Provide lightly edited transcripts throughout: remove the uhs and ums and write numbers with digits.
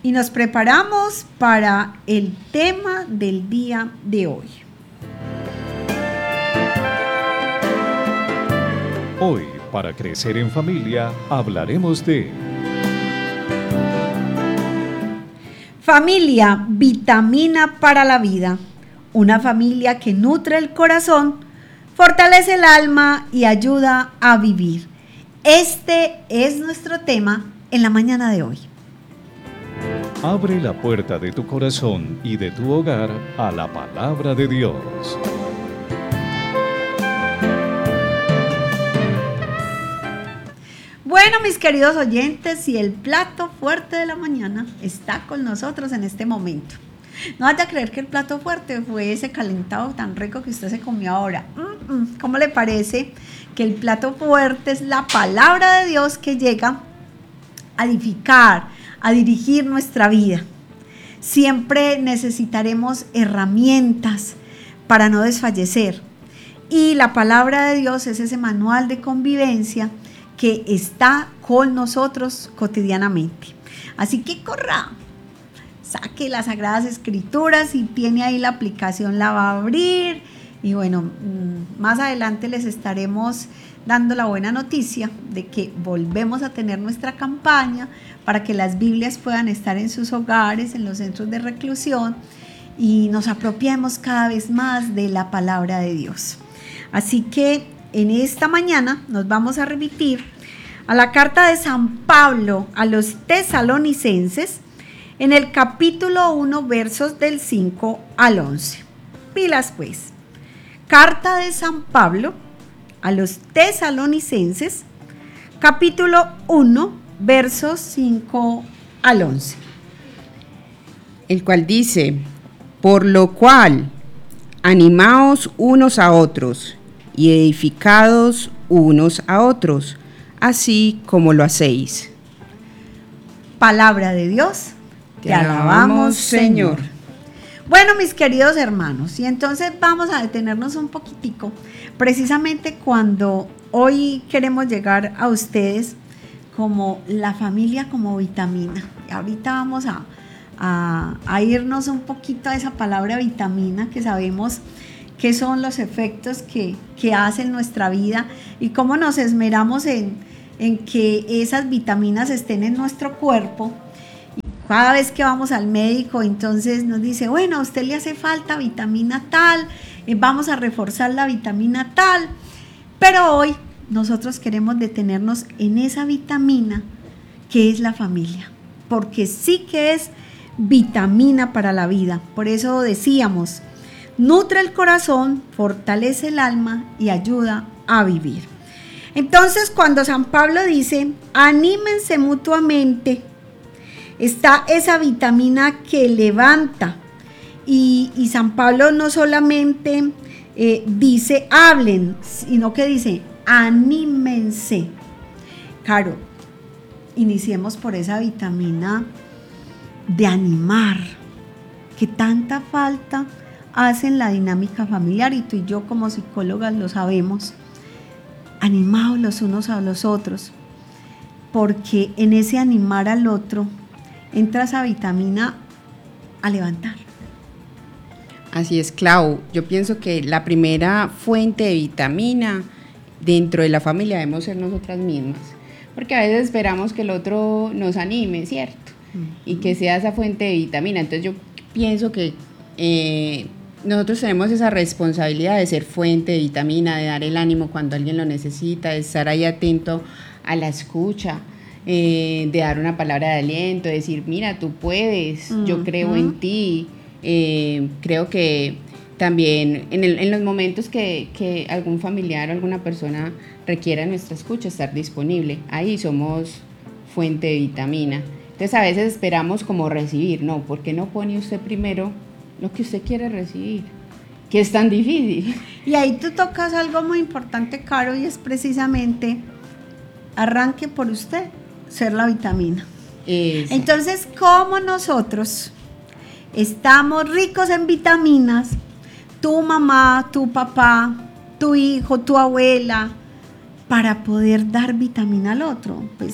y nos preparamos para el tema del día de hoy. Hoy, para crecer en familia, hablaremos de familia, vitamina para la vida. Una familia que nutre el corazón, fortalece el alma y ayuda a vivir. Este es nuestro tema en la mañana de hoy. Abre la puerta de tu corazón y de tu hogar a la palabra de Dios. Bueno, mis queridos oyentes, y el plato fuerte de la mañana está con nosotros en este momento. No vaya a creer que el plato fuerte fue ese calentado tan rico que usted se comió ahora. ¿Cómo le parece que el plato fuerte es la palabra de Dios que llega a edificar, a dirigir nuestra vida? Siempre necesitaremos herramientas para no desfallecer. Y la palabra de Dios es ese manual de convivencia que está con nosotros cotidianamente. Así que corra, saque las Sagradas Escrituras y tiene ahí la aplicación, la va a abrir. Y bueno, más adelante les estaremos dando la buena noticia de que volvemos a tener nuestra campaña para que las Biblias puedan estar en sus hogares, en los centros de reclusión, y nos apropiemos cada vez más de la palabra de Dios. Así que en esta mañana nos vamos a remitir a la carta de San Pablo a los tesalonicenses en el capítulo 1, versos del 5 al 11. Pilas pues. Carta de San Pablo a los tesalonicenses, capítulo 1, versos 5 al 11. El cual dice: por lo cual, animaos unos a otros y edificados unos a otros, así como lo hacéis. Palabra de Dios, te alabamos, Señor. Bueno, mis queridos hermanos, y entonces vamos a detenernos un poquitico, precisamente cuando hoy queremos llegar a ustedes como la familia como vitamina. Y ahorita vamos a irnos un poquito a esa palabra vitamina, que sabemos qué son los efectos que hace en nuestra vida y cómo nos esmeramos en que esas vitaminas estén en nuestro cuerpo. Y cada vez que vamos al médico, entonces nos dice, bueno, a usted le hace falta vitamina tal, vamos a reforzar la vitamina tal. Pero hoy nosotros queremos detenernos en esa vitamina que es la familia, porque sí que es vitamina para la vida. Por eso decíamos, nutre el corazón, fortalece el alma y ayuda a vivir. Entonces, cuando San Pablo dice, anímense mutuamente, está esa vitamina que levanta. Y San Pablo no solamente dice, hablen, sino que dice, anímense. Claro, iniciemos por esa vitamina de animar, que tanta falta hace en la dinámica familiar, y tú y yo como psicólogas lo sabemos. Animados los unos a los otros, porque en ese animar al otro entra esa vitamina a levantar. Así es, Clau. Yo pienso que la primera fuente de vitamina dentro de la familia debemos ser nosotras mismas, porque a veces esperamos que el otro nos anime, ¿cierto? Y que sea esa fuente de vitamina. Entonces yo pienso que nosotros tenemos esa responsabilidad de ser fuente de vitamina, de dar el ánimo cuando alguien lo necesita, de estar ahí atento a la escucha, de dar una palabra de aliento, de decir, mira, tú puedes, yo creo en ti. Creo que también en los momentos que algún familiar o alguna persona requiera nuestra escucha, estar disponible, ahí somos fuente de vitamina. Entonces a veces esperamos como recibir, no, ¿por qué no pone usted primero lo que usted quiere recibir? Que es tan difícil. Y ahí tú tocas algo muy importante, Caro, y es precisamente arranque por usted, ser la vitamina. Eso. Entonces, ¿cómo nosotros estamos ricos en vitaminas? Tu mamá, tu papá, tu hijo, tu abuela, para poder dar vitamina al otro. Pues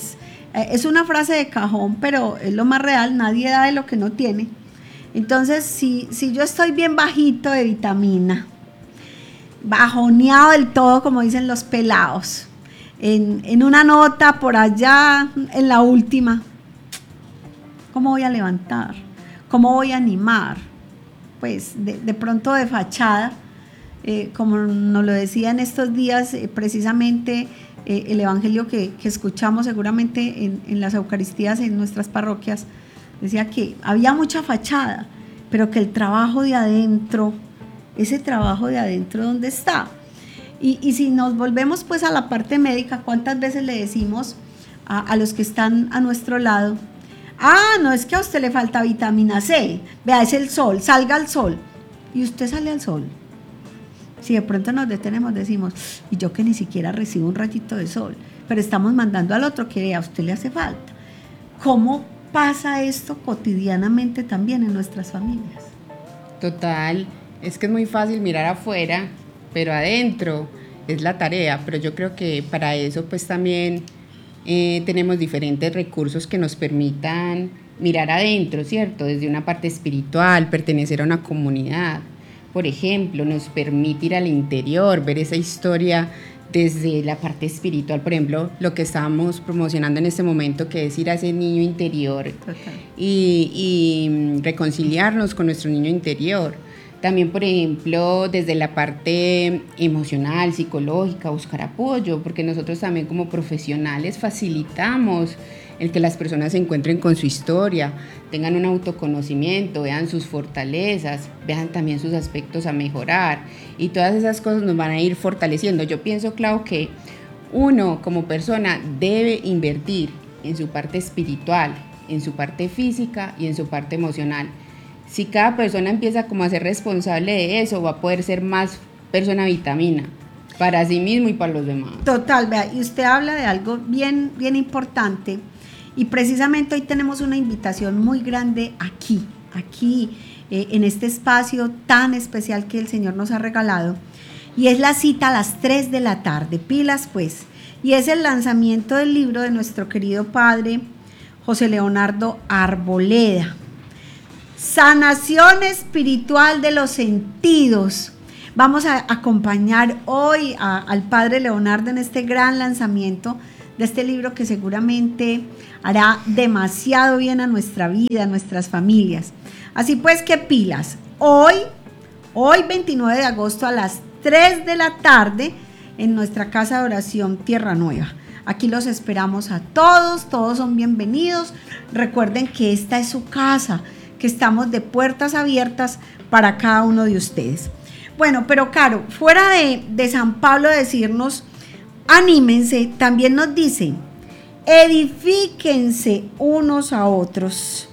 Es una frase de cajón, pero es lo más real, nadie da de lo que no tiene. Entonces, si yo estoy bien bajito de vitamina, bajoneado del todo, como dicen los pelados, en una nota por allá, en la última, ¿cómo voy a levantar? ¿Cómo voy a animar? Pues de pronto de fachada, como nos lo decía en estos días, precisamente el evangelio que escuchamos seguramente en las Eucaristías en nuestras parroquias, decía que había mucha fachada, pero que el trabajo de adentro, ese trabajo de adentro, ¿dónde está? Y si nos volvemos pues a la parte médica, ¿cuántas veces le decimos a los que están a nuestro lado? No, es que a usted le falta vitamina C, vea, es el sol, salga al sol. Y usted sale al sol. Si de pronto nos detenemos, decimos, y yo que ni siquiera recibo un rayito de sol, pero estamos mandando al otro que a usted le hace falta. ¿Cómo pasa esto cotidianamente también en nuestras familias? Total, es que es muy fácil mirar afuera, pero adentro es la tarea, pero yo creo que para eso pues también tenemos diferentes recursos que nos permitan mirar adentro, ¿cierto? Desde una parte espiritual, pertenecer a una comunidad, por ejemplo, nos permite ir al interior, ver esa historia desde la parte espiritual, por ejemplo, lo que estamos promocionando en este momento, que es ir a ese niño interior y reconciliarnos con nuestro niño interior. También, por ejemplo, desde la parte emocional, psicológica, buscar apoyo, porque nosotros también como profesionales facilitamos el que las personas se encuentren con su historia, tengan un autoconocimiento, vean sus fortalezas, vean también sus aspectos a mejorar, y todas esas cosas nos van a ir fortaleciendo. Yo pienso, Clau, que uno como persona debe invertir en su parte espiritual, en su parte física y en su parte emocional. Si cada persona empieza como a ser responsable de eso, va a poder ser más persona vitamina para sí mismo y para los demás. Total, vea, y usted habla de algo bien, bien importante, y precisamente hoy tenemos una invitación muy grande aquí, en este espacio tan especial que el Señor nos ha regalado, y es la cita a las 3 de la tarde, pilas pues, y es el lanzamiento del libro de nuestro querido padre José Leonardo Arboleda, Sanación Espiritual de los Sentidos. Vamos a acompañar hoy al padre Leonardo en este gran lanzamiento de este libro que seguramente hará demasiado bien a nuestra vida, a nuestras familias. Así pues, ¿qué pilas? Hoy 29 de agosto a las 3 de la tarde en nuestra casa de oración Tierra Nueva. Aquí los esperamos a todos, todos son bienvenidos. Recuerden que esta es su casa, que estamos de puertas abiertas para cada uno de ustedes. Bueno, pero Caro, fuera de San Pablo decirnos, anímense, también nos dice, edifíquense unos a otros.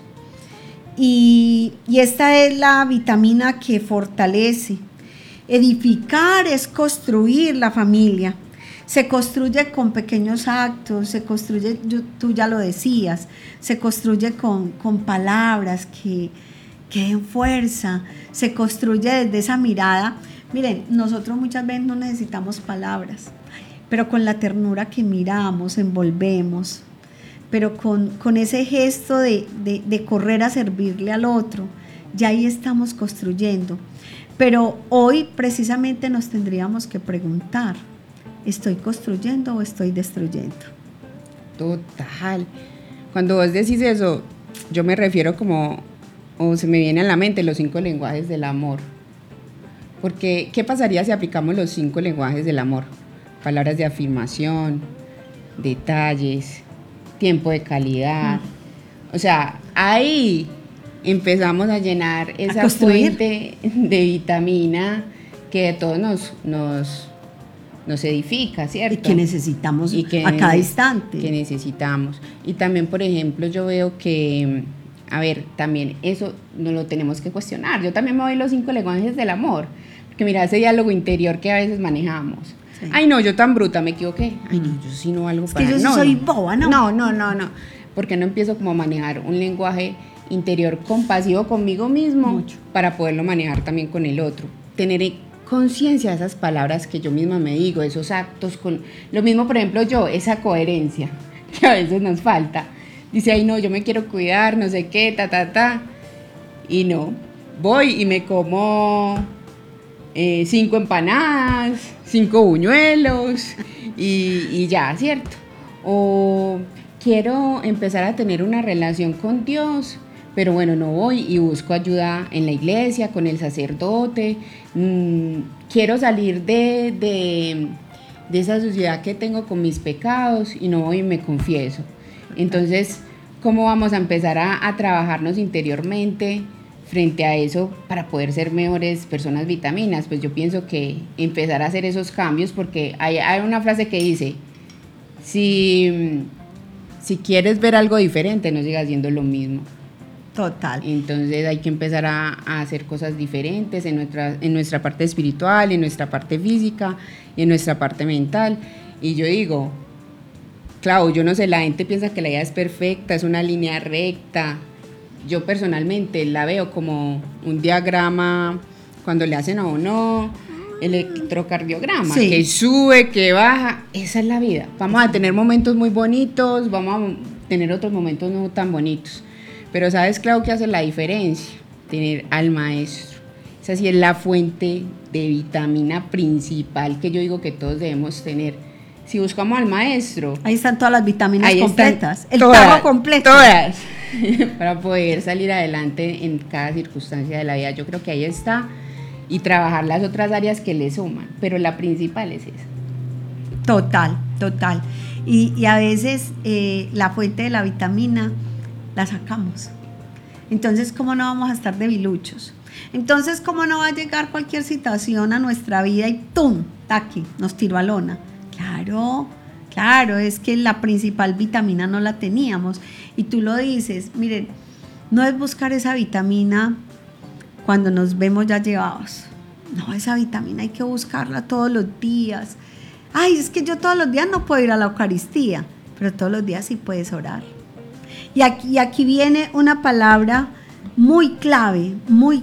Y esta es la vitamina que fortalece. Edificar es construir la familia. Se construye con pequeños actos, se construye, tú ya lo decías, se construye con palabras que den fuerza, se construye desde esa mirada. Miren, nosotros muchas veces no necesitamos palabras, pero con la ternura que miramos, envolvemos, pero con ese gesto de correr a servirle al otro, ya ahí estamos construyendo. Pero hoy precisamente nos tendríamos que preguntar, ¿estoy construyendo o estoy destruyendo? Total. Cuando vos decís eso, yo me refiero como, o se me viene a la mente los 5 lenguajes del amor. Porque, ¿qué pasaría si aplicamos los 5 lenguajes del amor? Palabras de afirmación, detalles, tiempo de calidad. O sea, ahí empezamos a llenar esa fuente de vitamina que a todos nos edifica, ¿cierto? Y que necesitamos a cada instante. Que necesitamos. Y también, por ejemplo, yo veo que, a ver, también eso no lo tenemos que cuestionar. Yo también me doy los 5 lenguajes del amor. Porque mira, ese diálogo interior que a veces manejamos. Sí. Ay, no, yo tan bruta, me equivoqué. Ay, no, yo sí no algo para... Es que yo soy boba, ¿no? No. Porque no empiezo como a manejar un lenguaje interior compasivo conmigo mismo para poderlo manejar también con el otro. Tener conciencia de esas palabras que yo misma me digo, esos actos, con lo mismo, por ejemplo, esa coherencia. que a veces nos falta. Dice, ay no, yo me quiero cuidar, no sé qué, y no, voy y me como 5 empanadas, 5 buñuelos y ya, ¿cierto? O quiero empezar a tener una relación con Dios, pero bueno, no voy y busco ayuda en la iglesia, con el sacerdote. Quiero salir de esa suciedad que tengo con mis pecados y no voy y me confieso. Entonces, ¿cómo vamos a empezar a trabajarnos interiormente frente a eso para poder ser mejores personas vitaminas? Pues yo pienso que empezar a hacer esos cambios, porque hay una frase que dice, si quieres ver algo diferente, no sigas haciendo lo mismo. Total. Entonces hay que empezar a hacer cosas diferentes en nuestra parte espiritual, en nuestra parte física y en nuestra parte mental. Y yo digo, claro, yo no sé, la gente piensa que la vida es perfecta, es una línea recta. Yo personalmente la veo como un diagrama cuando le hacen a uno electrocardiograma, sí, que sube, que baja. Esa es la vida. Vamos a tener momentos muy bonitos, vamos a tener otros momentos no tan bonitos. Pero ¿sabes, Clau, qué hace la diferencia? Tener al maestro. Esa sí es la fuente de vitamina principal que yo digo que todos debemos tener. Si buscamos al maestro, ahí están todas las vitaminas completas, el todas, tarro completo. Todas, para poder salir adelante en cada circunstancia de la vida. Yo creo que ahí está, y trabajar las otras áreas que le suman, pero la principal es esa. Total. Y a veces la fuente de la vitamina la sacamos. Entonces, ¿cómo no vamos a estar debiluchos? Entonces, ¿cómo no va a llegar cualquier situación a nuestra vida y ¡tum! Taqui, nos tiró a lona? Claro, es que la principal vitamina no la teníamos. Y tú lo dices, miren, no es buscar esa vitamina cuando nos vemos ya llevados. No, esa vitamina hay que buscarla todos los días. Ay, es que yo todos los días no puedo ir a la Eucaristía, pero todos los días sí puedes orar. Y aquí viene una palabra muy clave,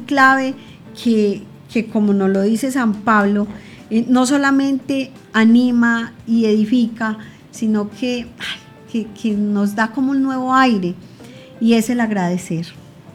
que como nos lo dice San Pablo, no solamente anima y edifica, sino que nos da como un nuevo aire, y es el agradecer.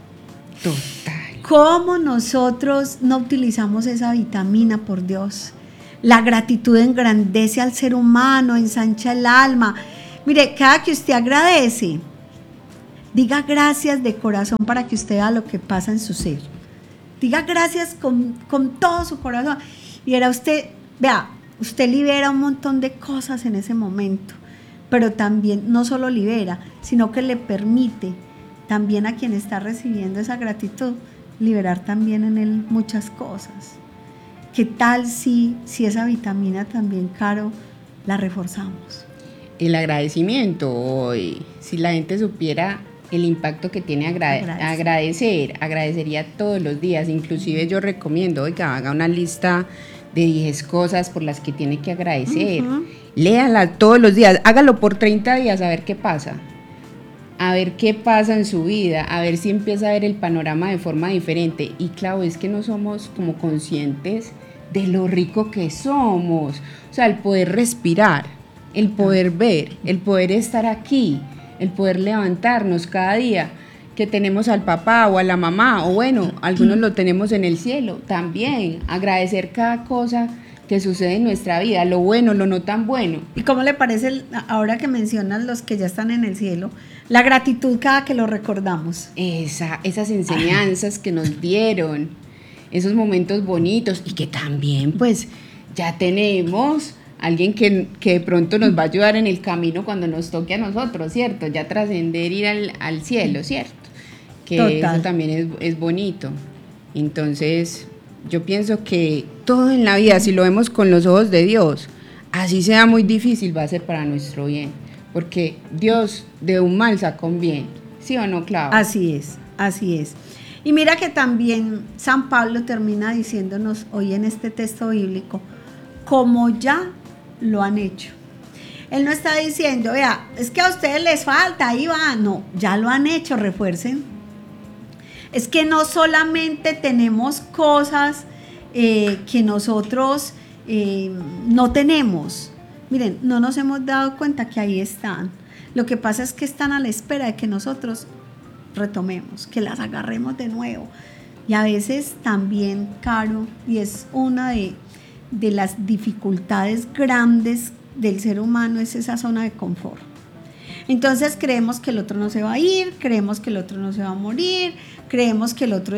Total. ¿Cómo nosotros no utilizamos esa vitamina, por Dios? La gratitud engrandece al ser humano, ensancha el alma. Mire, cada que usted agradece, diga gracias de corazón para que usted vea lo que pasa en su ser. Diga gracias con todo su corazón. Y era usted libera un montón de cosas en ese momento, pero también no solo libera, sino que le permite también a quien está recibiendo esa gratitud liberar también en él muchas cosas. ¿Qué tal si esa vitamina también, Caro, la reforzamos? El agradecimiento hoy, si la gente supiera el impacto que tiene agradecería todos los días. Inclusive yo recomiendo, haga una lista de 10 cosas por las que tiene que agradecer. Léala todos los días, hágalo por 30 días, a ver qué pasa. A ver qué pasa en su vida, a ver si empieza a ver el panorama de forma diferente. Y claro, es que no somos como conscientes de lo rico que somos. O sea, el poder respirar, el poder ver, el poder estar aquí, el poder levantarnos cada día, que tenemos al papá o a la mamá, o bueno, algunos lo tenemos en el cielo también. Agradecer cada cosa que sucede en nuestra vida, lo bueno, lo no tan bueno. ¿Y cómo le parece, ahora que mencionas los que ya están en el cielo, la gratitud cada que lo recordamos? Esas enseñanzas que nos dieron, esos momentos bonitos, y que también pues ya tenemos alguien que de pronto nos va a ayudar en el camino cuando nos toque a nosotros, ¿cierto? Ya trascender, ir al cielo, ¿cierto? Que total. Eso también es bonito. Entonces, yo pienso que todo en la vida, si lo vemos con los ojos de Dios, así sea muy difícil, va a ser para nuestro bien, porque Dios de un mal saca un bien, ¿sí o no, Clau? Así es. Y mira que también San Pablo termina diciéndonos hoy en este texto bíblico, como ya lo han hecho. Él no está diciendo, vea, es que a ustedes les falta, ahí va. No, ya lo han hecho, refuercen. Es que no solamente tenemos cosas que nosotros no tenemos. Miren, no nos hemos dado cuenta que ahí están. Lo que pasa es que están a la espera de que nosotros retomemos, que las agarremos de nuevo. Y a veces también, Caro, y es una de las dificultades grandes del ser humano, es esa zona de confort. Entonces creemos que el otro no se va a ir, creemos que el otro no se va a morir, creemos que el otro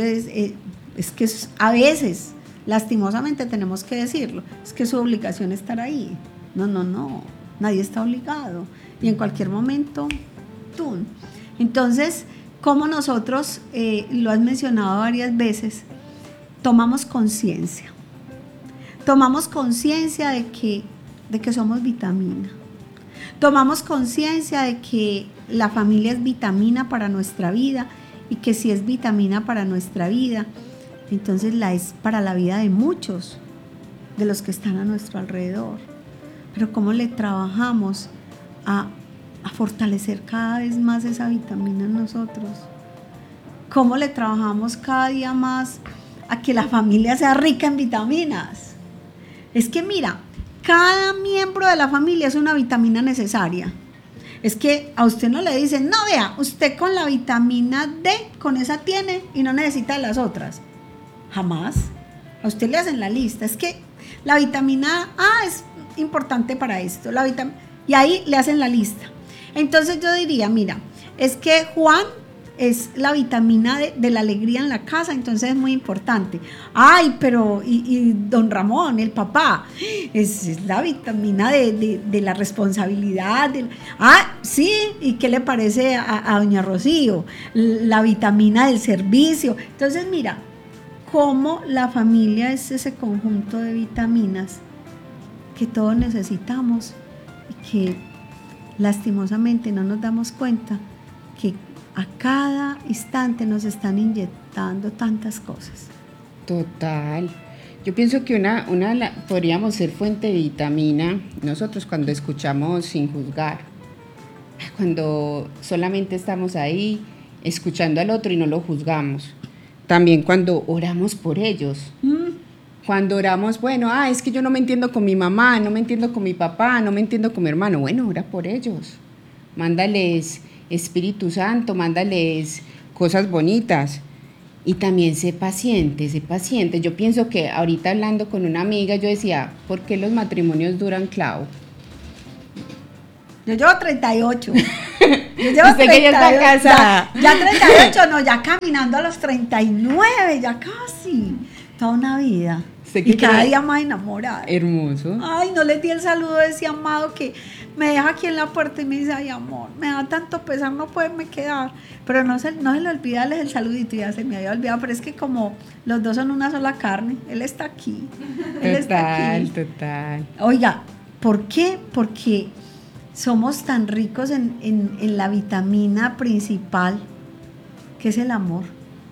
a veces, lastimosamente tenemos que decirlo, es que su obligación es estar ahí. No, nadie está obligado. Y en cualquier momento, tú. Entonces, como nosotros, lo has mencionado varias veces, tomamos conciencia. Tomamos conciencia de que somos vitamina. Tomamos conciencia de que la familia es vitamina para nuestra vida y que si es vitamina para nuestra vida, entonces la es para la vida de muchos de los que están a nuestro alrededor. Pero cómo le trabajamos a fortalecer cada vez más esa vitamina en nosotros. Cómo le trabajamos cada día más a que la familia sea rica en vitaminas. Es que mira, cada miembro de la familia es una vitamina necesaria. Es que a usted no le dicen, no, vea, usted con la vitamina D, con esa tiene y no necesita de las otras. Jamás. A usted le hacen la lista. Es que la vitamina A es importante para esto. Y ahí le hacen la lista. Entonces yo diría, mira, es que Juan es la vitamina de la alegría en la casa, entonces es muy importante. Ay, pero y don Ramón, el papá, es la vitamina de la responsabilidad. Sí, ¿y qué le parece a doña Rocío? La vitamina del servicio. Entonces mira, cómo la familia es ese conjunto de vitaminas que todos necesitamos y que lastimosamente no nos damos cuenta que a cada instante nos están inyectando tantas cosas. Total. Yo pienso que podríamos ser fuente de vitamina nosotros cuando escuchamos sin juzgar, cuando solamente estamos ahí escuchando al otro y no lo juzgamos. También cuando oramos por ellos. Cuando oramos, es que yo no me entiendo con mi mamá, no me entiendo con mi papá, no me entiendo con mi hermano. Bueno, ora por ellos. Mándales Espíritu Santo, mándales cosas bonitas. Y también sé paciente. Yo pienso que ahorita hablando con una amiga, yo decía, ¿por qué los matrimonios duran, Clau? Yo llevo 38. Yo llevo 38. Usted que ya está casada. Ya 38, no, ya caminando a los 39, ya casi. Toda una vida. Y cada día más enamorada. Hermoso. Ay, no le di el saludo de ese amado que me deja aquí en la puerta y me dice, ay, amor, me da tanto pesar no poderme quedar. Pero no se le olvida darles el saludito, ya se me había olvidado. Pero es que como los dos son una sola carne, él está aquí. Total. Oiga, ¿por qué? Porque somos tan ricos en la vitamina principal, que es el amor.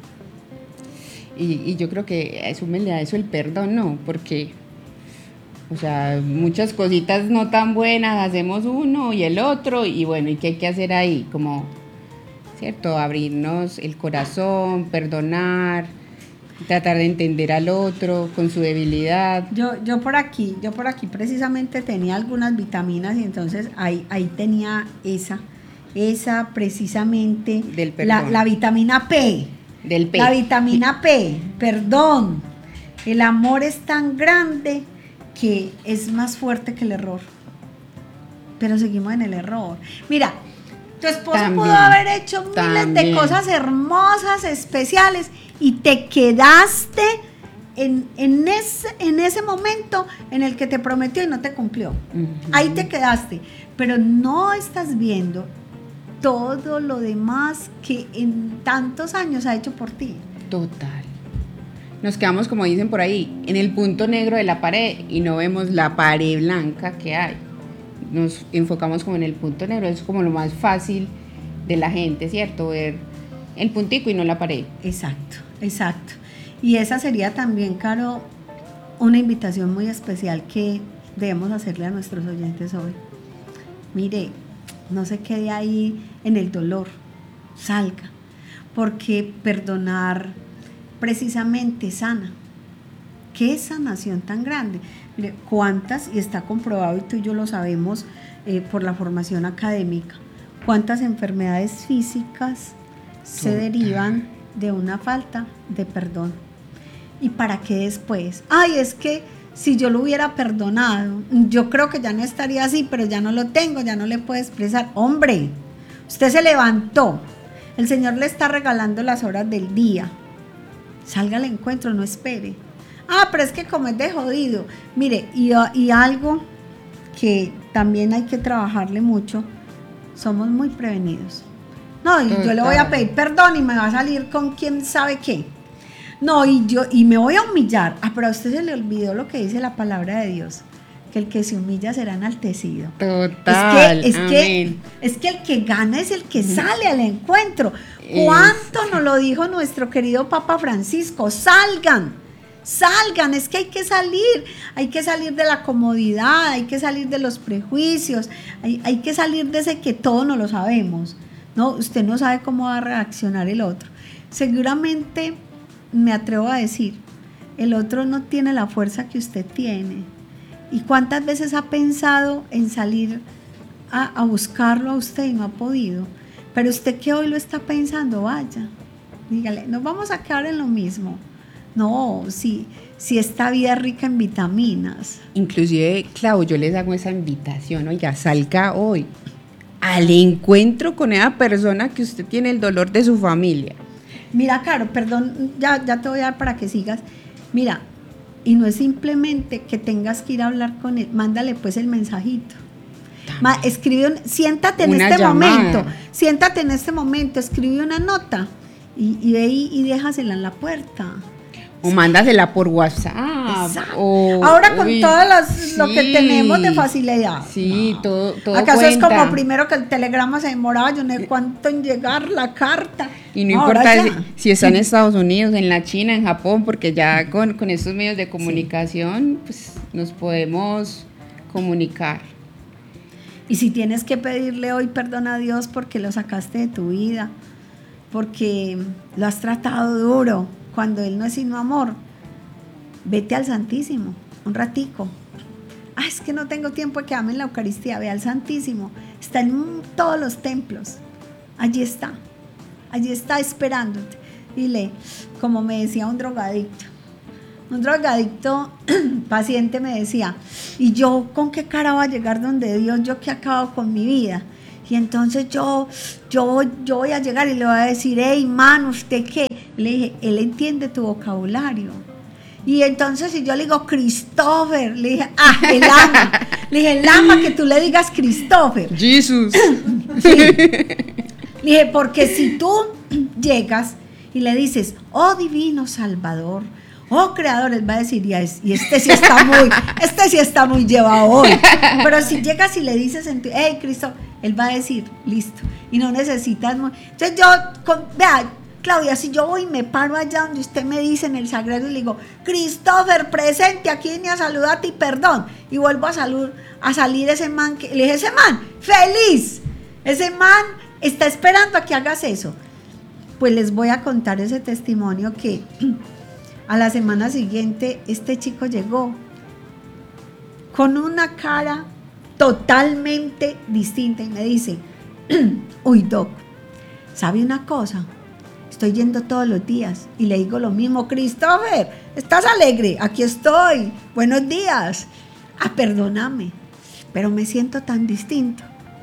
Y yo creo que súmenle a eso el perdón, ¿no? Porque, muchas cositas no tan buenas, hacemos uno y el otro, y bueno, ¿y qué hay que hacer ahí? Como, ¿cierto? Abrirnos el corazón, perdonar, tratar de entender al otro con su debilidad. Yo por aquí precisamente tenía algunas vitaminas y entonces ahí tenía esa precisamente, del perdón. La vitamina P. Del P. La vitamina P, perdón. El amor es tan grande que es más fuerte que el error. Pero seguimos en el error. Mira, tu esposo pudo haber hecho miles de cosas hermosas, especiales, y te quedaste en ese momento en el que te prometió y no te cumplió. Uh-huh. Ahí te quedaste. Pero no estás viendo todo lo demás que en tantos años ha hecho por ti. Total. Nos quedamos, como dicen por ahí, en el punto negro de la pared y no vemos la pared blanca que hay. Nos enfocamos como en el punto negro, es como lo más fácil de la gente, ¿cierto? Ver el puntico y no la pared. Exacto. Y esa sería también, Caro, una invitación muy especial que debemos hacerle a nuestros oyentes hoy. Mire, no se quede ahí en el dolor, salga, porque perdonar precisamente sana. ¿Qué sanación tan grande? Mire, cuántas, y está comprobado y tú y yo lo sabemos por la formación académica, ¿Cuántas enfermedades físicas se derivan de una falta de perdón? ¿Y para qué después? Ay, es que si yo lo hubiera perdonado, yo creo que ya no estaría así, pero ya no lo tengo, ya no le puedo expresar. Hombre, usted se levantó, el Señor le está regalando las horas del día. Salga al encuentro, no espere. Ah, pero es que como es de jodido. Mire, y algo que también hay que trabajarle mucho, somos muy prevenidos. No, y yo le voy a pedir perdón y me va a salir con quién sabe qué. No, y me voy a humillar. Ah, pero a usted se le olvidó lo que dice la palabra de Dios, que el que se humilla será enaltecido. Total, es que el que gana es el que sale al encuentro. ¿Cuánto nos lo dijo nuestro querido Papa Francisco? Salgan, es que hay que salir de la comodidad, hay que salir de los prejuicios, hay que salir de ese que todo no lo sabemos. No, usted no sabe cómo va a reaccionar el otro. Seguramente, me atrevo a decir, el otro no tiene la fuerza que usted tiene. ¿Y cuántas veces ha pensado en salir a buscarlo a usted y no ha podido? Pero usted que hoy lo está pensando, vaya, dígale, nos vamos a quedar en lo mismo. No, si esta vida es rica en vitaminas. Inclusive, Clau, yo les hago esa invitación, oiga, salga hoy al encuentro con esa persona que usted tiene el dolor de su familia. Mira, Caro, perdón, ya te voy a dar para que sigas. Mira, y no es simplemente que tengas que ir a hablar con él, mándale pues el mensajito. Escribe, siéntate en este momento, escribe una nota y ve y déjasela en la puerta. O mándasela por WhatsApp. Ahora con todas lo que tenemos de facilidad. Sí, no. todo ¿Acaso cuenta? Es como primero que el telegrama se demoraba, yo no sé cuánto en llegar, la carta? Y no importa si está en Estados Unidos, en la China, en Japón, porque ya con estos medios de comunicación, pues nos podemos comunicar. Y si tienes que pedirle hoy perdón a Dios porque lo sacaste de tu vida, porque lo has tratado duro, cuando Él no es sino amor, vete al Santísimo, un ratico. Es que no tengo tiempo de quedarme en la Eucaristía. Ve al Santísimo, está en todos los templos, allí está esperándote. Dile, como me decía un drogadicto paciente me decía, ¿y yo con qué cara voy a llegar donde Dios, yo que he acabado con mi vida? Y entonces yo voy a llegar y le voy a decir, hey, man, ¿usted qué? Le dije, él entiende tu vocabulario. Y entonces si yo le digo Christopher, le dije, él ama. Le dije, él ama que tú le digas Christopher. Jesús. Sí. Le dije, porque si tú llegas y le dices, oh divino Salvador, oh creador, él va a decir, y este sí está muy llevado hoy. Pero si llegas y le dices, hey Cristo, él va a decir, listo, y no necesitas. Entonces vea, Claudia, si yo voy y me paro allá donde usted me dice en el sagrario y le digo, Christopher, presente, aquí vine a saludarte y perdón, y vuelvo a salir ese man, le dije, ese man, feliz, ese man está esperando a que hagas eso. Pues les voy a contar ese testimonio que a la semana siguiente este chico llegó con una cara totalmente distinta y me dice, uy doc, ¿sabe una cosa? Estoy yendo todos los días y le digo lo mismo, Christopher, ¿estás alegre? Aquí estoy, buenos días. Perdóname, pero me siento tan distinto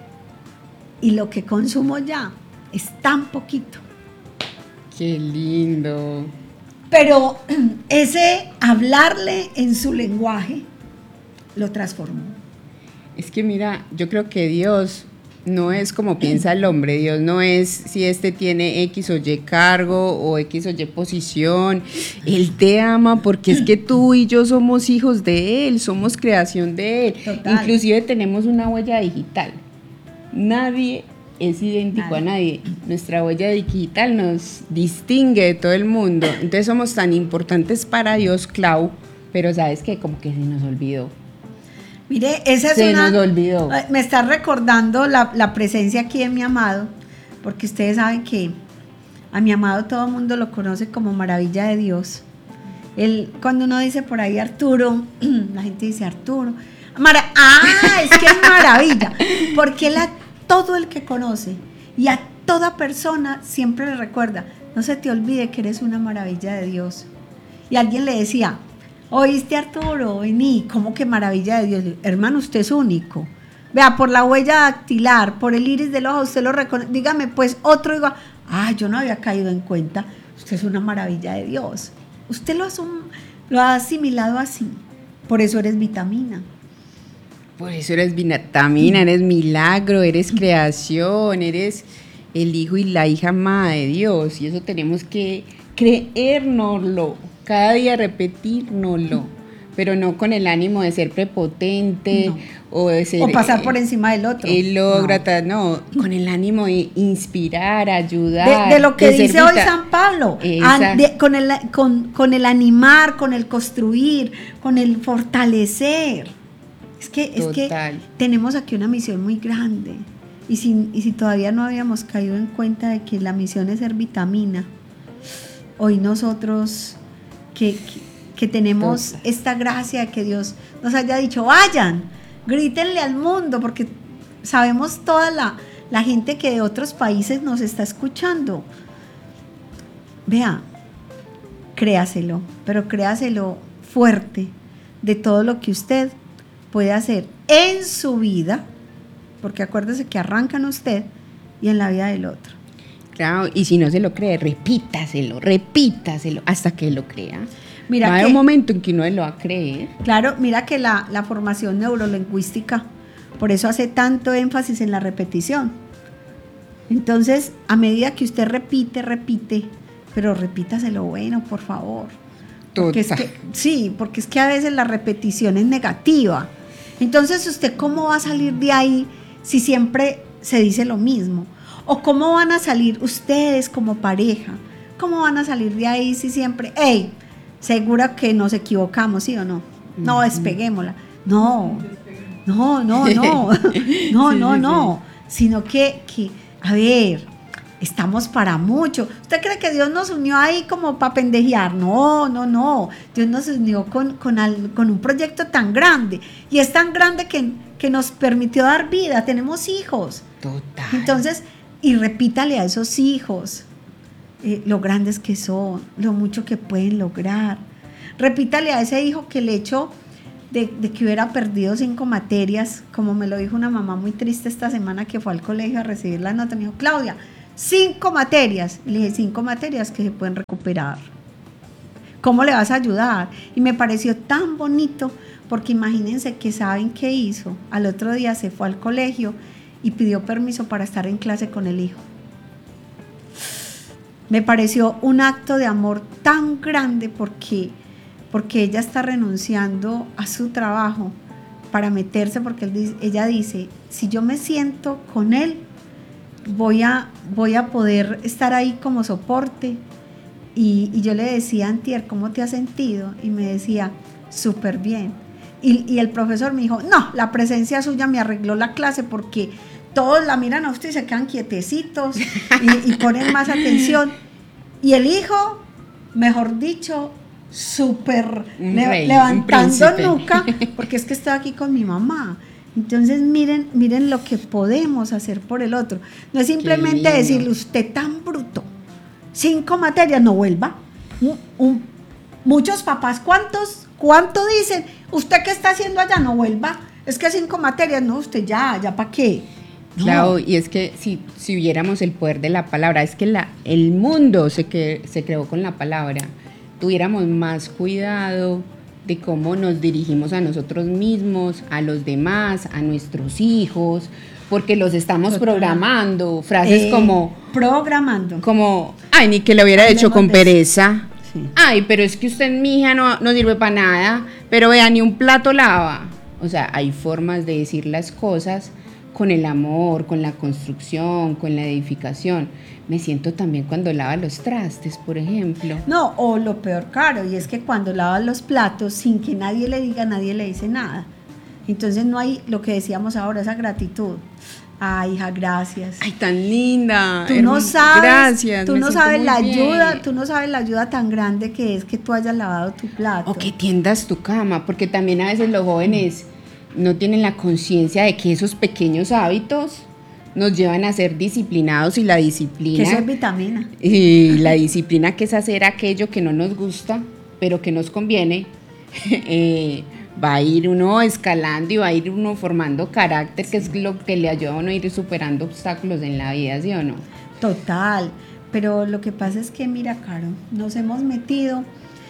y lo que consumo ya es tan poquito. Qué lindo. Pero ese hablarle en su lenguaje lo transformó. Es que mira, yo creo que Dios no es como piensa el hombre. Dios no es si este tiene X o Y cargo o X o Y posición. Él te ama porque es que tú y yo somos hijos de Él, somos creación de Él. Total. Inclusive tenemos una huella digital. Nadie es idéntico a nadie. Nuestra huella digital nos distingue de todo el mundo. Entonces somos tan importantes para Dios, Clau, pero ¿sabes qué? Como que se nos olvidó. Mire, esa es nos olvidó. Me está recordando la presencia aquí de mi amado, porque ustedes saben que a mi amado todo el mundo lo conoce como maravilla de Dios. Él, cuando uno dice por ahí Arturo, la gente dice Arturo. Es que es maravilla, porque todo el que conoce y a toda persona siempre le recuerda, no se te olvide que eres una maravilla de Dios. Y alguien le decía, oíste Arturo, vení, ¿cómo que maravilla de Dios? Hermano, usted es único. Vea, por la huella dactilar, por el iris del ojo, usted lo reconoce. Dígame, pues, otro diga, yo no había caído en cuenta. Usted es una maravilla de Dios. Usted lo ha asimilado así. Por eso eres vitamina. Por eso eres vitamina, eres milagro, eres creación, eres el hijo y la hija amada de Dios. Y eso tenemos que creérnoslo, cada día repetírnoslo, pero no con el ánimo de ser prepotente, no, o de ser, o pasar por encima del otro. No, con el ánimo de inspirar, ayudar. De lo que dice hoy San Pablo, con el animar, con el construir, con el fortalecer. Es que tenemos aquí una misión muy grande. Y si todavía no habíamos caído en cuenta de que la misión es ser vitamina, hoy nosotros que tenemos esta gracia de que Dios nos haya dicho, vayan, grítenle al mundo, porque sabemos toda la gente que de otros países nos está escuchando. Vea, créaselo, pero créaselo fuerte de todo lo que usted puede hacer en su vida, porque acuérdese que arranca en usted y en la vida del otro. Claro, y si no se lo cree, repítaselo hasta que lo crea. Mira, no hay un momento en que uno lo va a creer. Claro, mira que la formación neurolingüística, por eso hace tanto énfasis en la repetición. Entonces, a medida que usted repite, pero repítaselo bueno, por favor. Porque porque es que a veces la repetición es negativa. Entonces, ¿usted cómo va a salir de ahí si siempre se dice lo mismo? ¿O cómo van a salir ustedes como pareja? ¿Cómo van a salir de ahí si siempre, segura que nos equivocamos, sí o no? No, despeguémosla. No. Sino que, a ver, estamos para mucho. ¿Usted cree que Dios nos unió ahí como para pendejear? No. Dios nos unió con un proyecto tan grande. Y es tan grande que nos permitió dar vida. Tenemos hijos. Total. Entonces, y repítale a esos hijos lo grandes que son, lo mucho que pueden lograr. Repítale a ese hijo que el hecho de que hubiera perdido 5 materias, como me lo dijo una mamá muy triste esta semana que fue al colegio a recibir la nota, me dijo, Claudia, 5 materias. Le dije, 5 materias que se pueden recuperar. ¿Cómo le vas a ayudar? Y me pareció tan bonito, porque imagínense que saben qué hizo. Al otro día se fue al colegio y pidió permiso para estar en clase con el hijo. Me pareció un acto de amor tan grande porque ella está renunciando a su trabajo para meterse, porque ella dice, si yo me siento con él, voy a poder estar ahí como soporte. Y yo le decía, antier, ¿cómo te has sentido? Y me decía, súper bien. Y el profesor me dijo, no, la presencia suya me arregló la clase, porque todos la miran a usted y se quedan quietecitos y ponen más atención. Y el hijo, mejor dicho, súper levantando nuca, porque es que estoy aquí con mi mamá. Entonces miren lo que podemos hacer por el otro. No es simplemente decirle, usted tan bruto, 5 materias, no vuelva. Muchos papás, ¿cuánto dicen? ¿Usted qué está haciendo allá? No vuelva. Es que 5 materias, no, usted ya ¿para qué? No. Claro, y es que si viéramos el poder de la palabra, es que el mundo se creó con la palabra. Tuviéramos más cuidado de cómo nos dirigimos a nosotros mismos, a los demás, a nuestros hijos, porque los estamos programando. Frases como, ay, ni que lo hubiera hecho con pereza. Sí. Ay, pero es que usted, mi hija, no sirve para nada, pero vea, ni un plato lava. O sea, hay formas de decir las cosas con el amor, con la construcción, con la edificación. Me siento también cuando lava los trastes, por ejemplo. No, o lo peor, Caro, y es que cuando lava los platos, sin que nadie le diga, nadie le dice nada. Entonces no hay lo que decíamos ahora, esa gratitud. Ay, hija, gracias. Ay, tan linda. Tú no sabes, gracias. Tú no sabes la ayuda, tú no sabes la ayuda tan grande que es que tú hayas lavado tu plato. O que tiendas tu cama, porque también a veces los jóvenes no tienen la conciencia de que esos pequeños hábitos nos llevan a ser disciplinados, y la disciplina... Que eso es vitamina. Y la disciplina, que es hacer aquello que no nos gusta, pero que nos conviene, va a ir uno escalando y va a ir uno formando carácter, que es lo que le ayuda a uno a ir superando obstáculos en la vida, ¿sí o no? Total, pero lo que pasa es que, mira, Caro, nos hemos metido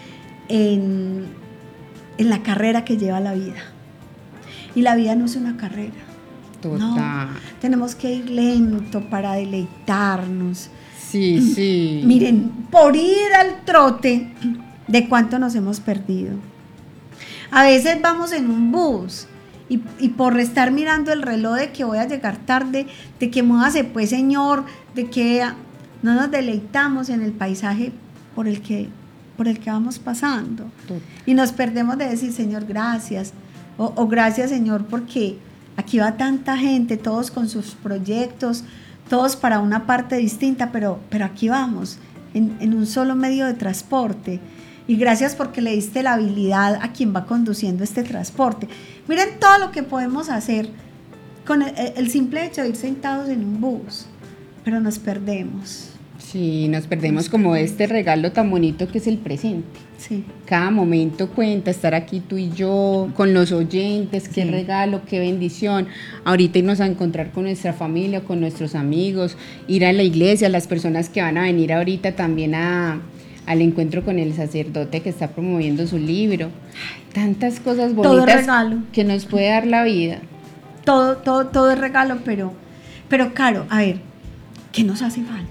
en la carrera que lleva la vida. Y la vida no es una carrera. Total. No, tenemos que ir lento para deleitarnos. Sí, sí. Miren, por ir al trote, ¿de cuánto nos hemos perdido? A veces vamos en un bus y por estar mirando el reloj de que voy a llegar tarde, de que muévase pues señor, de que no nos deleitamos en el paisaje por el que vamos pasando. Y nos perdemos de decir, Señor, gracias, o gracias, Señor, porque aquí va tanta gente, todos con sus proyectos, todos para una parte distinta, pero aquí vamos, en un solo medio de transporte. Y gracias porque le diste la habilidad a quien va conduciendo este transporte. Miren todo lo que podemos hacer con el simple hecho de ir sentados en un bus, pero nos perdemos. Sí, nos perdemos como este regalo tan bonito que es el presente. Sí. Cada momento cuenta, estar aquí tú y yo, con los oyentes, qué Sí. regalo, qué bendición. Ahorita irnos a encontrar con nuestra familia, con nuestros amigos, ir a la iglesia, las personas que van a venir ahorita también al encuentro con el sacerdote que está promoviendo su libro. Tantas cosas Todo bonitas regalo. que nos puede dar la vida. Todo es regalo, pero Caro, a ver, ¿qué nos hace falta?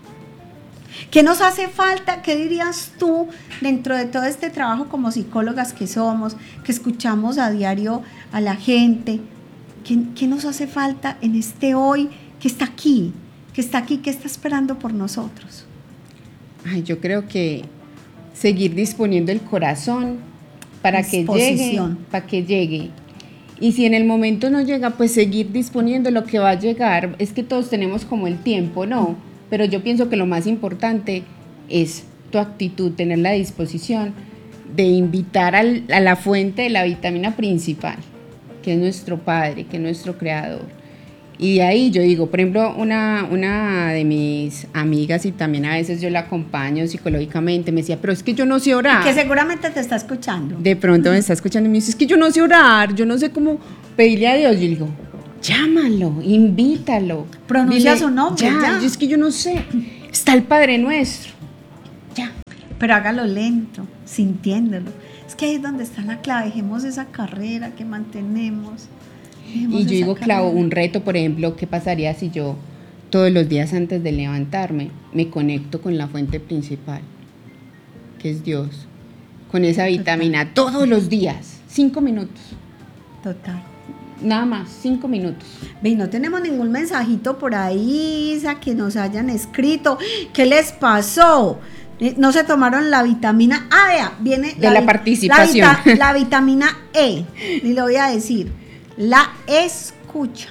¿Qué nos hace falta? ¿Qué dirías tú dentro de todo este trabajo como psicólogas que somos, que escuchamos a diario a la gente? ¿Qué nos hace falta en este hoy que está aquí, que está esperando por nosotros? Ay, yo creo que seguir disponiendo el corazón para que llegue. Y si en el momento no llega, pues seguir disponiendo lo que va a llegar. Es que todos tenemos como el tiempo, ¿no? Pero yo pienso que lo más importante es tu actitud, tener la disposición de invitar a la fuente de la vitamina principal, que es nuestro Padre, que es nuestro Creador. Y de ahí yo digo, por ejemplo, una de mis amigas, y también a veces yo la acompaño psicológicamente, me decía, pero es que yo no sé orar. Que seguramente te está escuchando. De pronto me está escuchando y me dice, es que yo no sé orar, yo no sé cómo pedirle a Dios. Yo le digo, llámalo, invítalo. Pronuncia Dile, su nombre, ya. Es que yo no sé, está el Padre Nuestro. Ya. Pero hágalo lento, sintiéndolo. Es que ahí es donde está la clave, dejemos esa carrera que mantenemos. Y yo digo, Clau, un reto, por ejemplo, ¿qué pasaría si yo todos los días antes de levantarme me conecto con la fuente principal, que es Dios, con esa vitamina, todos los días, 5 minutos? Total. Nada más, 5 minutos. Ve, y no tenemos ningún mensajito por ahí, Isa, que nos hayan escrito. ¿Qué les pasó? No se tomaron la vitamina A, vea, viene de la participación. La vitamina E, y lo voy a decir. La escucha.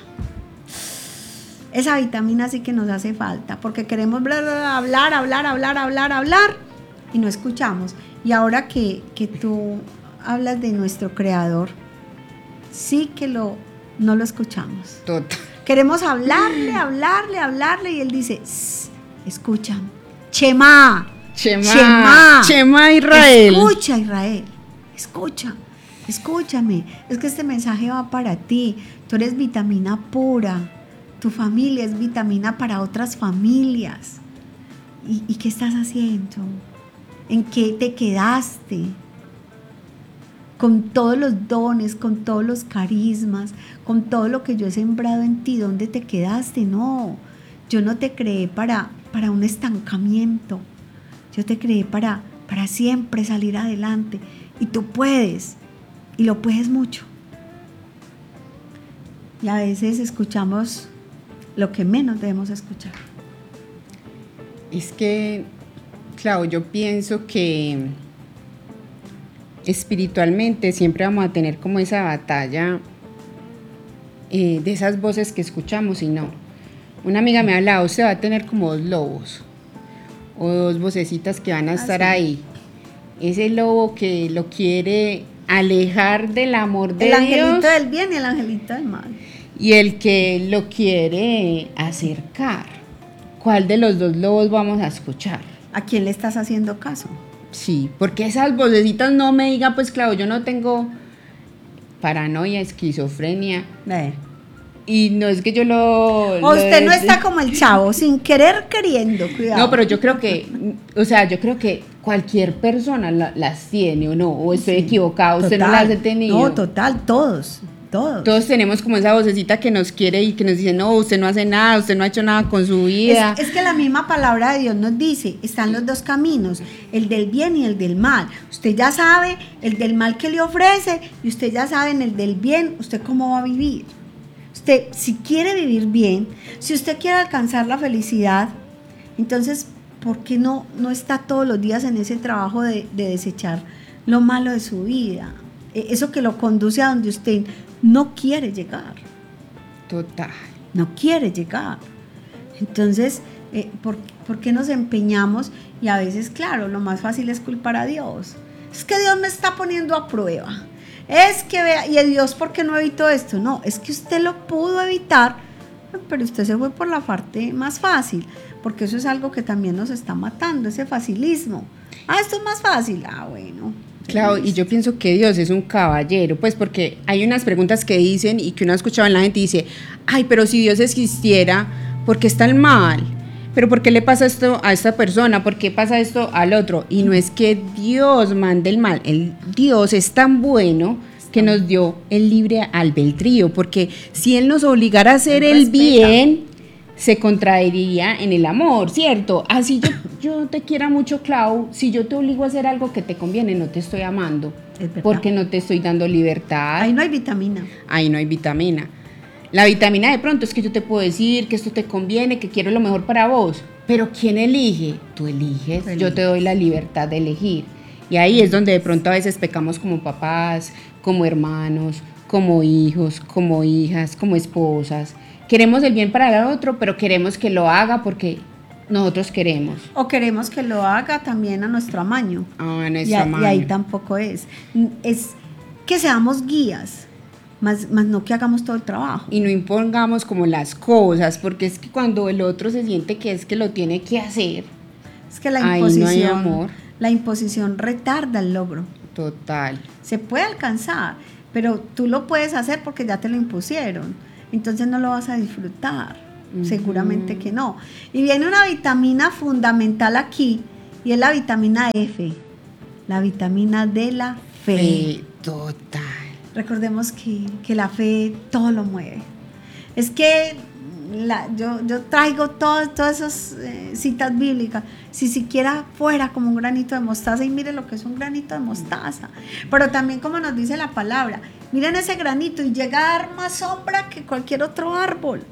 Esa vitamina sí que nos hace falta, porque queremos hablar y no escuchamos. Y ahora que tú hablas de nuestro Creador, sí que no lo escuchamos. Total. Queremos hablarle y Él dice, escucha, Shema Israel. Escucha, Israel, escúchame, es que este mensaje va para ti, tú eres vitamina pura, tu familia es vitamina para otras familias. ¿Y qué estás haciendo? ¿En qué te quedaste? Con todos los dones, con todos los carismas, con todo lo que yo he sembrado en ti, ¿dónde te quedaste? No, yo no te creé para un estancamiento, yo te creé para siempre salir adelante, y tú puedes, y lo puedes mucho. Y a veces escuchamos lo que menos debemos escuchar. Es que, Clau, yo pienso que espiritualmente siempre vamos a tener como esa batalla de esas voces que escuchamos y no. Una amiga me ha hablado, usted va a tener como 2 lobos o 2 vocecitas que van a estar ahí. Ese lobo que lo quiere alejar del amor de Dios. El angelito del bien y el angelito del mal. y el que lo quiere acercar. ¿Cuál de los dos lobos vamos a escuchar? ¿A quién le estás haciendo caso? Sí, porque esas vocecitas no me diga, pues claro, yo no tengo paranoia, esquizofrenia. Y no es que yo O usted no está como el chavo, sin querer queriendo, cuidado. No, pero yo creo que, o sea, yo creo que cualquier persona las tiene o no, o estoy equivocado, usted no las ha tenido. No, total, todos. Todos tenemos como esa vocecita que nos quiere y que nos dice, no, usted no hace nada, usted no ha hecho nada con su vida. Es que la misma palabra de Dios nos dice, están los dos caminos, el del bien y el del mal. Usted ya sabe el del mal que le ofrece y usted ya sabe en el del bien, usted cómo va a vivir. Usted, si quiere vivir bien, si usted quiere alcanzar la felicidad, entonces, ¿por qué no está todos los días en ese trabajo de desechar lo malo de su vida? Eso que lo conduce a donde usted no quiere llegar. Total. No quiere llegar. Entonces, ¿por qué nos empeñamos? Y a veces, claro, lo más fácil es culpar a Dios. Es que Dios me está poniendo a prueba. Es que vea, y Dios, ¿por qué no evitó esto? No, es que usted lo pudo evitar, pero usted se fue por la parte más fácil, porque eso es algo que también nos está matando, ese facilismo. Esto es más fácil. Bueno. Claro, y yo pienso que Dios es un caballero, pues porque hay unas preguntas que dicen y que uno ha escuchado en la gente y dice, ay, pero si Dios existiera, ¿por qué está el mal? ¿Pero por qué le pasa esto a esta persona? ¿Por qué pasa esto al otro? Y no es que Dios mande el mal, Dios es tan bueno que nos dio el libre albedrío, porque si Él nos obligara a hacer el bien, se contraería en el amor, ¿cierto? Así yo te quiera mucho, Clau, si yo te obligo a hacer algo que te conviene, no te estoy amando, porque no te estoy dando libertad. Ahí no hay vitamina. Ahí no hay vitamina. La vitamina de pronto es que yo te puedo decir que esto te conviene, que quiero lo mejor para vos, pero ¿quién elige? Tú eliges, yo te doy la libertad de elegir. Y ahí es donde de pronto a veces pecamos como papás, como hermanos, como hijos, como hijas, como esposas. Queremos el bien para el otro, pero queremos que lo haga porque nosotros queremos. O queremos que lo haga también a nuestro amaño. A nuestro amaño. Y ahí tampoco es. Es que seamos guías, más no que hagamos todo el trabajo. Y no impongamos como las cosas, porque es que cuando el otro se siente que es que lo tiene que hacer, es que la imposición, ahí no hay amor. La imposición retarda el logro. Total. Se puede alcanzar, pero tú lo puedes hacer porque ya te lo impusieron. Entonces no lo vas a disfrutar, seguramente que no. Y viene una vitamina fundamental aquí, y es la vitamina F, la vitamina de la fe. Total. Recordemos que la fe todo lo mueve. Es que yo traigo todas esas citas bíblicas, si siquiera fuera como un granito de mostaza, y mire lo que es un granito de mostaza, pero también como nos dice la palabra, miren ese granito y llega a dar más sombra que cualquier otro árbol.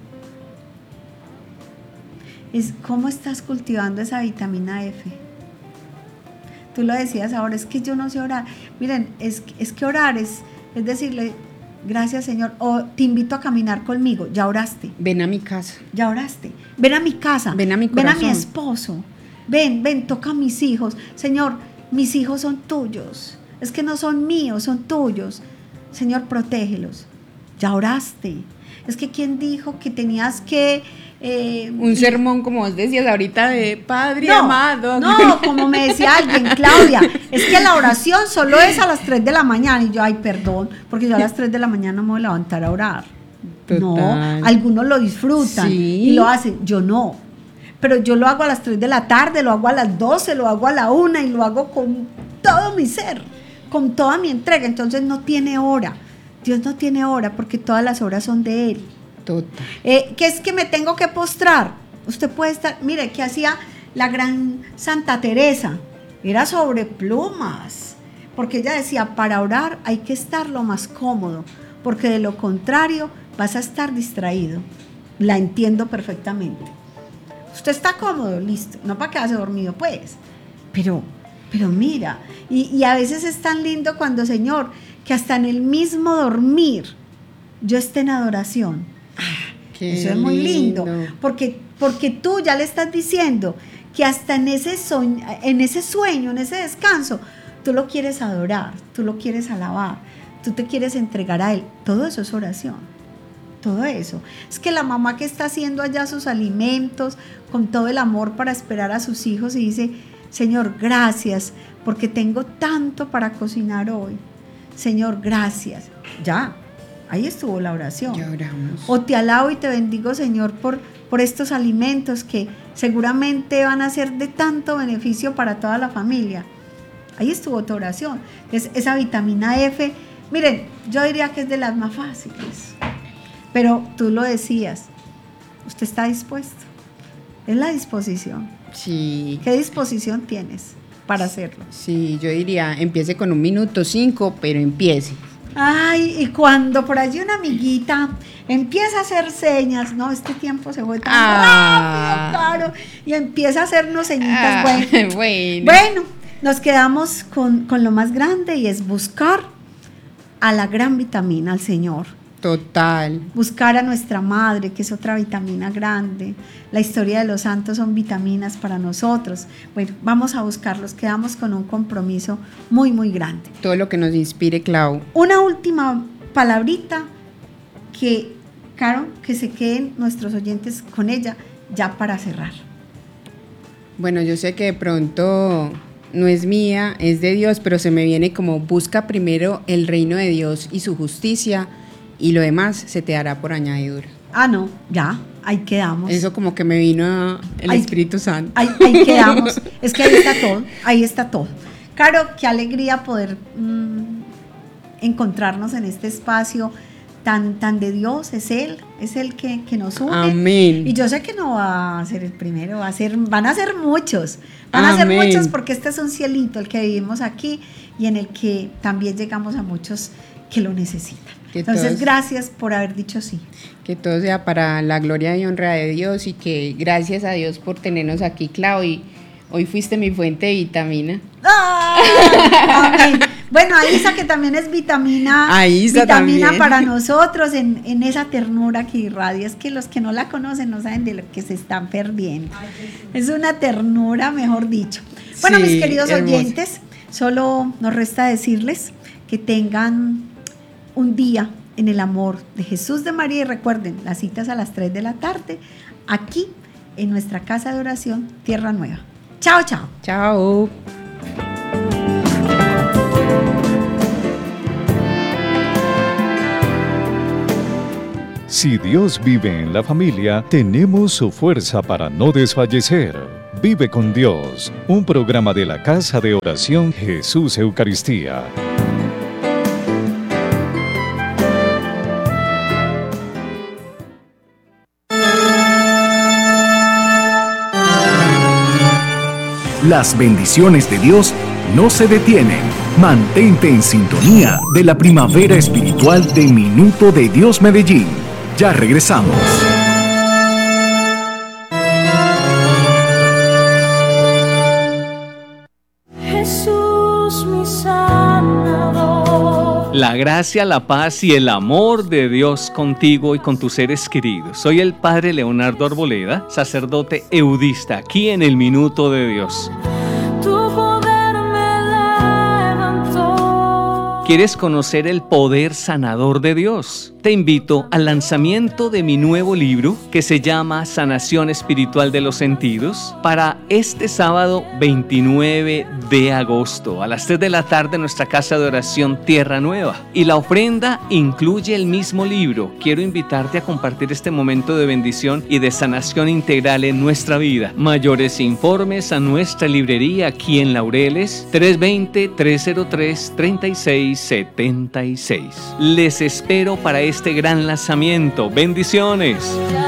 Es cómo estás cultivando esa vitamina F. Tú lo decías ahora, es que yo no sé orar. Miren, es que orar es decirle, gracias Señor, o te invito a caminar conmigo, ya oraste. Ven a mi casa. Ya oraste. Ven a mi casa. Ven a mi corazón. Ven a mi esposo. Ven, toca a mis hijos. Señor, mis hijos son tuyos. Es que no son míos, son tuyos. Señor, protégelos. Ya oraste. Es que ¿quién dijo que tenías que... un sermón, como vos decías ahorita, de Padre amado. No, como me decía alguien, Claudia, es que la oración solo es a las 3 de la mañana. Y yo, ay, perdón, porque yo a las 3 de la mañana me voy a levantar a orar. Total. No, algunos lo disfrutan y lo hacen, yo no. Pero yo lo hago a las 3 de la tarde, lo hago a las 12, lo hago a la 1 y lo hago con todo mi ser, con toda mi entrega. Entonces no tiene hora. Dios no tiene hora porque todas las horas son de Él. Total. ¿Qué es que me tengo que postrar? Usted puede estar, mire, ¿qué hacía la gran Santa Teresa? Era sobre plumas, porque ella decía, para orar hay que estar lo más cómodo, porque de lo contrario vas a estar distraído. La entiendo perfectamente. Usted está cómodo, listo, no para quedarse dormido, pues, pero mira, y a veces es tan lindo cuando, Señor, que hasta en el mismo dormir yo esté en adoración. Eso es muy lindo, porque tú ya le estás diciendo que hasta en ese sueño, en ese descanso, tú lo quieres adorar, tú lo quieres alabar, tú te quieres entregar a Él. Todo eso es oración. todo eso. Es que la mamá que está haciendo allá sus alimentos con todo el amor para esperar a sus hijos y dice, Señor, gracias, porque tengo tanto para cocinar hoy. Señor, gracias. Ya, ahí estuvo la oración. Ya oramos. O te alabo y te bendigo, Señor, por estos alimentos que seguramente van a ser de tanto beneficio para toda la familia. Ahí estuvo tu oración. Esa vitamina F, miren, yo diría que es de las más fáciles. Pero tú lo decías, usted está dispuesto. Es la disposición. Sí. ¿Qué disposición tienes para hacerlo? Sí, yo diría, empiece con 1 minuto 5, pero empiece. Ay, y cuando por allí una amiguita empieza a hacer señas, no, este tiempo se fue tan rápido, claro, y empieza a hacernos señitas, bueno, nos quedamos con lo más grande y es buscar a la gran vitamina, al Señor. Total. Buscar a nuestra madre, que es otra vitamina grande. La historia de los santos son vitaminas para nosotros. Bueno, vamos a buscarlos, quedamos con un compromiso muy, muy grande. Todo lo que nos inspire, Clau. Una última palabrita que, Caro, que se queden nuestros oyentes con ella ya para cerrar. Bueno, yo sé que de pronto no es mía, es de Dios, pero se me viene como busca primero el reino de Dios y su justicia y lo demás se te hará por añadidura. Ah, no, ya, ahí quedamos. Eso como que me vino el Espíritu Santo. Ahí quedamos. Es que ahí está todo. Claro, qué alegría poder encontrarnos en este espacio tan de Dios. Es Él que nos une. Amén. Y yo sé que no va a ser el primero, van a ser muchos. Van a ser muchos porque este es un cielito el que vivimos aquí y en el que también llegamos a muchos que lo necesitan. Entonces, gracias por haber dicho sí. Que todo sea para la gloria y honra de Dios y que gracias a Dios por tenernos aquí, Clau, y hoy fuiste mi fuente de vitamina. Amén. Bueno, Aisa, que también es vitamina también para nosotros en esa ternura que irradia. Es que los que no la conocen no saben de lo que se están perdiendo. Es una ternura, mejor dicho. Bueno, sí, mis queridos oyentes, solo nos resta decirles que tengan un día en el amor de Jesús de María y recuerden, las citas a las 3 de la tarde aquí en nuestra casa de oración Tierra Nueva. Chao, chao. Chao. Si Dios vive en la familia, tenemos su fuerza para no desfallecer. Vive con Dios, un programa de la Casa de Oración Jesús Eucaristía. Las bendiciones de Dios no se detienen. Mantente en sintonía de la primavera espiritual de Minuto de Dios Medellín. Ya regresamos. Jesús, mi sanador. La gracia, la paz y el amor de Dios contigo y con tus seres queridos. Soy el Padre Leonardo Arboleda, sacerdote eudista, aquí en el Minuto de Dios. Tu poder me levantó. ¿Quieres conocer el poder sanador de Dios? Te invito al lanzamiento de mi nuevo libro que se llama Sanación Espiritual de los Sentidos para este sábado 29 de agosto a las 3 de la tarde en nuestra casa de oración Tierra Nueva. Y la ofrenda incluye el mismo libro. Quiero invitarte a compartir este momento de bendición y de sanación integral en nuestra vida. Mayores informes a nuestra librería aquí en Laureles 320-303-3676. Les espero para este gran lanzamiento. Bendiciones.